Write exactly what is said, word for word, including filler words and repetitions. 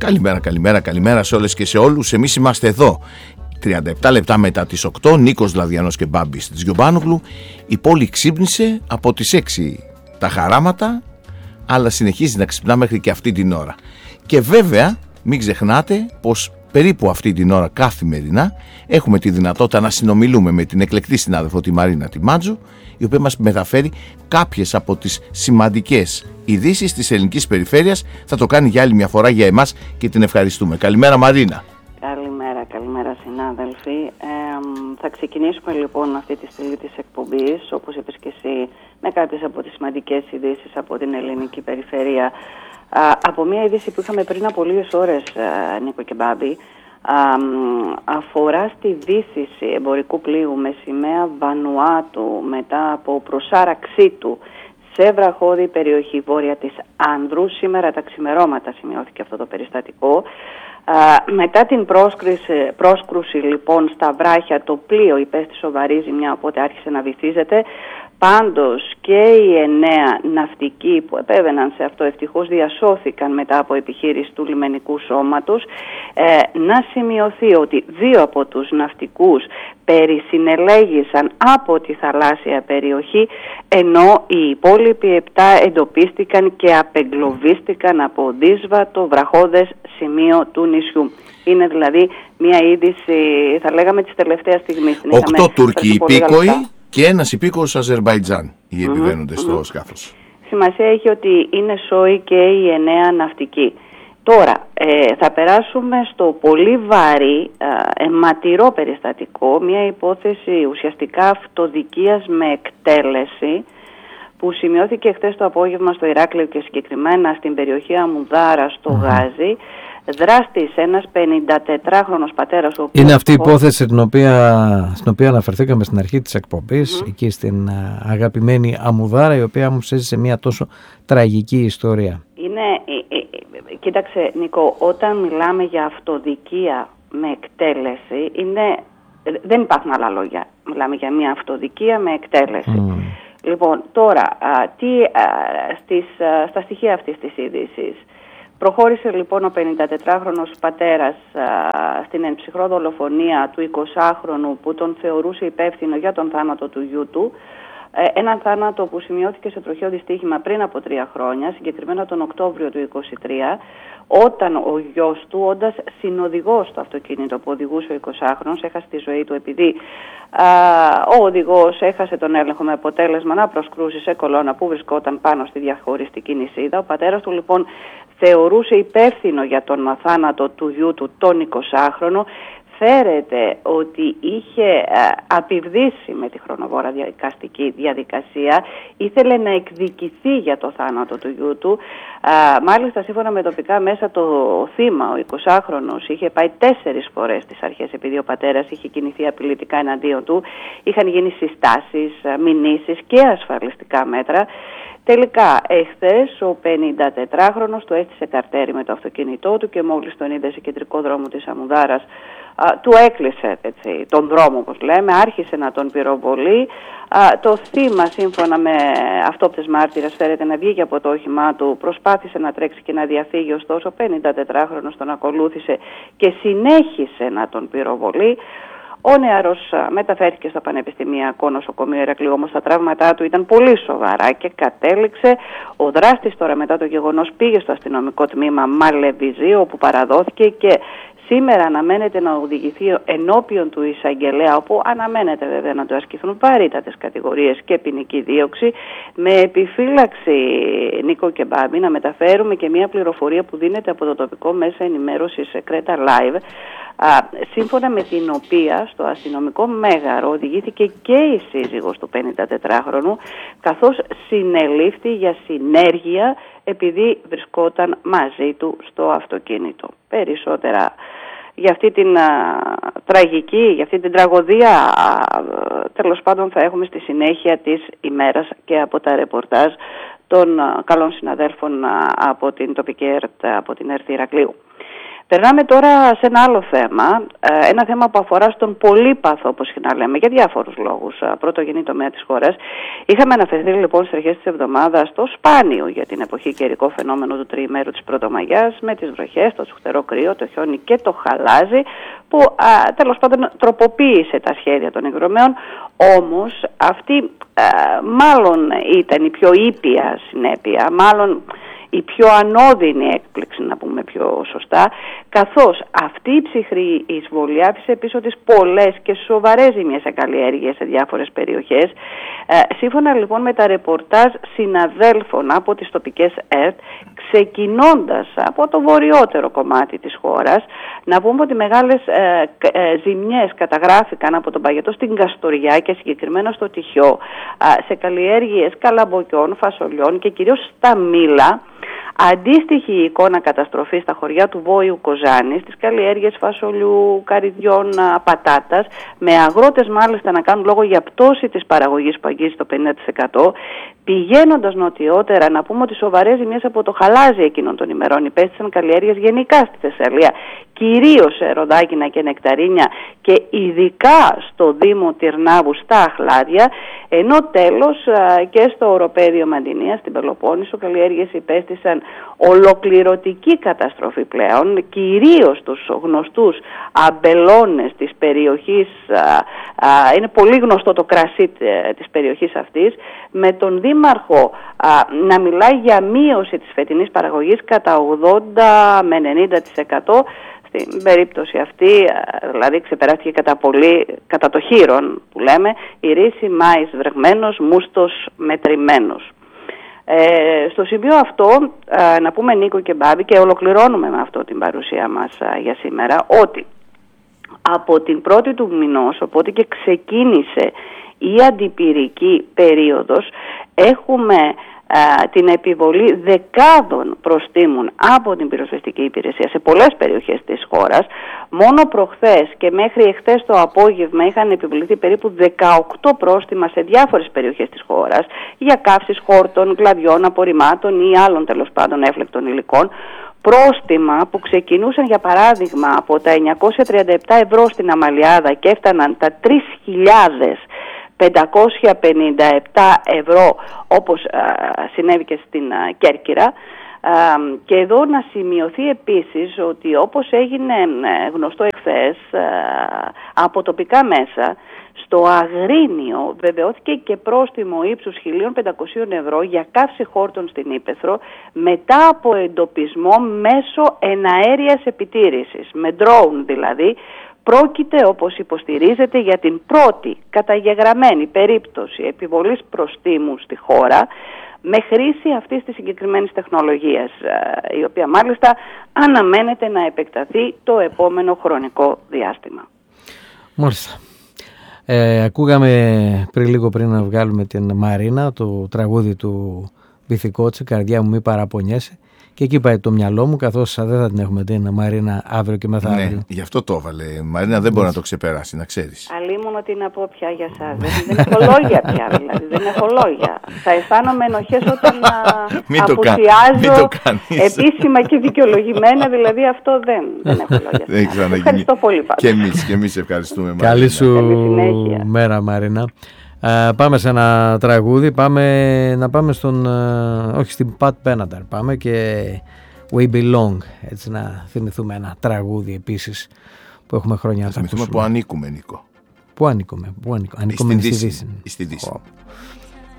Καλημέρα, καλημέρα, καλημέρα σε όλες και σε όλους. Εμείς είμαστε εδώ. τριάντα επτά λεπτά μετά τις οκτώ, Νίκος Λαδιανός και Μπάμπης της Γιωμπάνογλου. Η πόλη ξύπνησε από τις έξι τα χαράματα, αλλά συνεχίζει να ξυπνά μέχρι και αυτή την ώρα. Και βέβαια, μην ξεχνάτε πως περίπου αυτή την ώρα καθημερινά έχουμε τη δυνατότητα να συνομιλούμε με την εκλεκτή συνάδελφο τη Μαρίνα τη Μάτζου, η οποία μας μεταφέρει κάποιες από τις σημαντικές ειδήσεις της ελληνικής περιφέρειας. Θα το κάνει για άλλη μια φορά για εμάς και την ευχαριστούμε. Καλημέρα Μαρίνα. Καλημέρα, καλημέρα συνάδελφοι. Ε, θα ξεκινήσουμε λοιπόν αυτή τη στιγμή της εκπομπής, όπως είπες και εσύ, με κάποιες από τις σημαντικές ειδήσεις από την ελληνική περιφέρεια. Α, από μια είδηση που είχαμε πριν από λίγες ώρες, α, Νίκο και Μπάμπη, α, αφορά στη δύσιση εμπορικού πλοίου με σημαία Βανουάτου μετά από προσάραξή του σε βραχώδη περιοχή βόρεια της Άνδρου. Σήμερα τα ξημερώματα σημειώθηκε αυτό το περιστατικό. Α, μετά την πρόσκρουση, πρόσκρουση λοιπόν στα βράχια, το πλοίο υπέστη σοβαρή ζημιά, οπότε άρχισε να βυθίζεται. Πάντως και οι εννέα ναυτικοί που επέβαιναν σε αυτό ευτυχώς διασώθηκαν μετά από επιχείρηση του λιμενικού σώματος. Ε, να σημειωθεί ότι δύο από τους ναυτικούς περισυνελέγησαν από τη θαλάσσια περιοχή, ενώ οι υπόλοιποι επτά εντοπίστηκαν και απεγκλωβίστηκαν από δύσβατο βραχώδες σημείο του νησιού. Είναι δηλαδή μια είδηση, θα λέγαμε, της τελευταίας στιγμής. Οκτώ Τούρκοι υπήκοοι και ένας υπήκοος Αζερμπαϊτζάν οι επιβαίνοντες mm-hmm. στο mm-hmm. σκάφος. Σημασία έχει ότι είναι σόι και οι εννέα ναυτικοί. Τώρα ε, θα περάσουμε στο πολύ βαρύ ε, αιματηρό περιστατικό, μια υπόθεση ουσιαστικά αυτοδικίας με εκτέλεση που σημειώθηκε χθες το απόγευμα στο Ηράκλειο και συγκεκριμένα στην περιοχή Αμουδάρα στο mm-hmm. Γάζι. Δράστης ένας πενηντατετράχρονος πατέρας. Είναι αυτή η υπόθεση στην οποία, στην οποία αναφερθήκαμε στην αρχή της εκπομπής, mm-hmm. εκεί στην α, αγαπημένη Αμουδάρα, η οποία μου έζησε μια τόσο τραγική ιστορία. Είναι, ε, ε, ε, κοίταξε Νίκο, όταν μιλάμε για αυτοδικία με εκτέλεση, είναι, δεν υπάρχουν άλλα λόγια. Μιλάμε για μια αυτοδικία με εκτέλεση. Mm. Λοιπόν, τώρα, α, τι, α, στις, α, στα στοιχεία αυτής της είδησης. Προχώρησε λοιπόν ο πενηντατετράχρονος πατέρας α, στην ενψυχρό δολοφονία του εικοσάχρονου που τον θεωρούσε υπεύθυνο για τον θάνατο του γιού του. Ε, έναν θάνατο που σημειώθηκε σε τροχαίο δυστύχημα πριν από τρία χρόνια, συγκεκριμένα τον Οκτώβριο του είκοσι τρία, όταν ο γιος του, όντας συνοδηγός στο αυτοκίνητο που οδηγούσε ο εικοσάχρονος, έχασε τη ζωή του επειδή α, ο οδηγός έχασε τον έλεγχο με αποτέλεσμα να προσκρούσει σε κολόνα που βρισκόταν πάνω στη διαχωριστική νησίδα. Ο πατέρας του λοιπόν θεωρούσε υπεύθυνο για τον θάνατο του γιού του τον εικοσάχρονο. Φέρεται ότι είχε απειβδίσει με τη χρονοβόρα δικαστική διαδικασία, ήθελε να εκδικηθεί για το θάνατο του γιού του. Μάλιστα, σύμφωνα με τοπικά μέσα, το θύμα, ο εικοσάχρονος, είχε πάει τέσσερις φορές στις αρχές, επειδή ο πατέρας είχε κινηθεί απειλητικά εναντίον του. Είχαν γίνει συστάσεις, μηνύσεις και ασφαλιστικά μέτρα. Τελικά, εχθές ο πενηντατετράχρονος το έστησε καρτέρι με το αυτοκίνητό του και μόλις τον είδε σε κεντρικό δρόμο της Αμουδάρας, α, του έκλεισε έτσι, τον δρόμο, όπως λέμε, άρχισε να τον πυροβολεί. Α, το θύμα, σύμφωνα με αυτόπτες μάρτυρες, φέρεται να βγήκε από το όχημά του, προσπάθησε να τρέξει και να διαφύγει, ωστόσο ο πενηντατετράχρονος τον ακολούθησε και συνέχισε να τον πυροβολεί. Ο νεαρός μεταφέρθηκε στο Πανεπιστημιακό Νοσοκομείο Ηρακλείου, όμως τα τραύματά του ήταν πολύ σοβαρά και κατέληξε. Ο δράστης τώρα μετά το γεγονός πήγε στο αστυνομικό τμήμα Μαλεβιζή, όπου παραδόθηκε και σήμερα αναμένεται να οδηγηθεί ενώπιον του εισαγγελέα, όπου αναμένεται βέβαια να του ασκηθούν βαρύτατες κατηγορίες και ποινική δίωξη. Με επιφύλαξη, Νίκο και Μπάμπη, να μεταφέρουμε και μια πληροφορία που δίνεται από το τοπικό μέσα ενημέρωσης Κρέτα Live, α, σύμφωνα με την οποία στο αστυνομικό μέγαρο οδηγήθηκε και η σύζυγος του πενηντατετράχρονου, καθώς συνελήφθη για συνέργεια επειδή βρισκόταν μαζί του στο αυτοκίνητο. Περισσότερα για αυτή την α, τραγική, για αυτή την τραγωδία, α, τέλος πάντων θα έχουμε στη συνέχεια της ημέρας και από τα ρεπορτάζ των α, καλών συναδέλφων α, από την τοπική ΕΡΤ, από την ΕΡΤ Ηρακλείου. Περνάμε τώρα σε ένα άλλο θέμα, ένα θέμα που αφορά στον πολύπαθο, όπως συχνά λέμε, για διάφορους λόγους, πρωτογενή τομέα της χώρας. Είχαμε αναφερθεί λοιπόν στις αρχές της εβδομάδας στο σπάνιο για την εποχή καιρικό φαινόμενο του τριημέρου της Πρωτομαγιάς, με τις βροχές, το σουχτερό κρύο, το χιόνι και το χαλάζι, που α, τέλος πάντων τροποποίησε τα σχέδια των υγρομέων. Όμως αυτή α, μάλλον ήταν η πιο ήπια συνέπεια, μάλλον η πιο ανώδυνη έκπληξη, να πούμε πιο σωστά, καθώς αυτή η ψυχρή εισβολή άφησε πίσω της πολλές και σοβαρές ζημιές σε καλλιέργειες σε διάφορες περιοχές. Ε, σύμφωνα λοιπόν με τα ρεπορτάζ συναδέλφων από τις τοπικές ΕΡΤ, ξεκινώντας από το βορειότερο κομμάτι της χώρας, να πούμε ότι μεγάλες ε, ε, ζημιές καταγράφηκαν από τον Παγετό στην Καστοριά και συγκεκριμένα στο Τυχιό, ε, σε καλλιέργειες καλαμποκιών, φασολιών και κυρίως στα μήλα. Αντίστοιχη εικόνα καταστροφή στα χωριά του Βόηου Κοζάνης, στις καλλιέργειες φασολιού, καρυδιών, πατάτας, με αγρότες μάλιστα να κάνουν λόγο για πτώση της παραγωγής που αγγίζει το πενήντα τοις εκατό. Πηγαίνοντας νοτιότερα, να πούμε ότι σοβαρές ζημιές από το χαλάζι εκείνων των ημερών υπέστησαν καλλιέργειες γενικά στη Θεσσαλία, κυρίως σε ροδάκινα και νεκταρίνια και ειδικά στο Δήμο Τυρνάβου στα Αχλάδια, ενώ τέλος και στο οροπέδιο Μαντινία στην Πελοπόννησο καλλιέργειες υπέστησαν ολοκληρωτική καταστροφή πλέον, κυρίως τους γνωστούς αμπελώνες της περιοχής. Α, α, είναι πολύ γνωστό το κρασί της περιοχής αυτής, με τον Δήμαρχο α, να μιλάει για μείωση της φετινής παραγωγής κατά ογδόντα με ενενήντα τοις εκατό. Στην περίπτωση αυτή, δηλαδή ξεπεράστηκε κατά πολύ, κατά το χείρον που λέμε, η ρίση μάης βρεγμένος, μούστος μετρημένος. Ε, στο σημείο αυτό, ε, να πούμε Νίκο και Μπάμπη, και ολοκληρώνουμε με αυτό την παρουσία μας ε, για σήμερα, ότι από την πρώτη του μηνός, οπότε και ξεκίνησε η αντιπυρική περίοδος, έχουμε Uh, την επιβολή δεκάδων προστίμων από την πυροσβεστική υπηρεσία σε πολλές περιοχές της χώρας. Μόνο προχθές και μέχρι εχθές το απόγευμα είχαν επιβληθεί περίπου δεκαοκτώ πρόστιμα σε διάφορες περιοχές της χώρας για καύσεις χόρτων, κλαδιών, απορριμμάτων ή άλλων τέλος πάντων έφλεκτων υλικών. Πρόστιμα που ξεκινούσαν για παράδειγμα από τα εννιακόσια τριάντα επτά ευρώ στην Αμαλιάδα και έφταναν τα τρεις χιλιάδες πεντακόσια πενήντα επτά ευρώ, όπως α, συνέβη και στην α, Κέρκυρα. Α, και εδώ να σημειωθεί επίσης ότι, όπως έγινε γνωστό εχθές α, από τοπικά μέσα, στο Αγρίνιο βεβαιώθηκε και πρόστιμο ύψους χίλια πεντακόσια ευρώ για καύση χόρτων στην Ύπαιθρο, μετά από εντοπισμό μέσω εναέριας επιτήρησης, με drone δηλαδή. Πρόκειται, όπως υποστηρίζεται, για την πρώτη καταγεγραμμένη περίπτωση επιβολής προστίμου στη χώρα με χρήση αυτής της συγκεκριμένης τεχνολογίας, η οποία μάλιστα αναμένεται να επεκταθεί το επόμενο χρονικό διάστημα. Μάλιστα. Ε, ακούγαμε πριν λίγο πριν να βγάλουμε την Μαρίνα, το τραγούδι του Βυθικότσι, «Καρδιά μου μη παραπονιέσαι». Και εκεί πάει το μυαλό μου, καθώς δεν θα την έχουμε την Μαρίνα αύριο και μεθαύριο. Ναι, γι' αυτό το έβαλε. Μαρίνα δεν μπορεί να το ξεπεράσει, να ξέρεις. Αλλήμον ότι να πω πια για σας. Δεν, δεν έχω λόγια πια, δηλαδή. Δεν έχω λόγια. Θα αισθάνομαι ενοχές όταν απουσιάζω επίσημα και δικαιολογημένα, δηλαδή αυτό δεν, δεν έχω λόγια. Δεν ξαναγίνει. Ευχαριστώ πολύ πάντως. Και εμείς, και εμείς ευχαριστούμε, Μαρίνα. Καλή σου μέρα, Μαρίνα. Uh, πάμε σε ένα τραγούδι, πάμε να πάμε στον, uh, όχι στην Pat Benatar, πάμε και We Belong, έτσι να θυμηθούμε ένα τραγούδι επίσης που έχουμε χρόνια να τα ακούσουμε. Που ανήκουμε, Νίκο. Πού ανήκουμε, πού ανήκουμε, ανήκουμε στη Δύση. Στη Δύση.